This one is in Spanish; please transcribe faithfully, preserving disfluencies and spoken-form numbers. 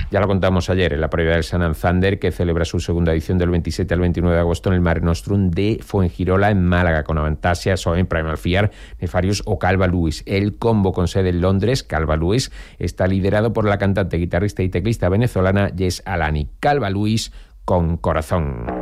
Ya lo contamos ayer en la previa del San Thunder, que celebra su segunda edición del veintisiete al veintinueve de agosto en el Mare Nostrum de Fuengirola, en Málaga, con Avantasia, Soen, Primal Fear, Nefarious o Calva Lewis. El combo con sede en Londres, Calva Lewis, está liderado por la cantante, guitarrista y teclista venezolana Jess Alani. Calva Lewis con Corazón.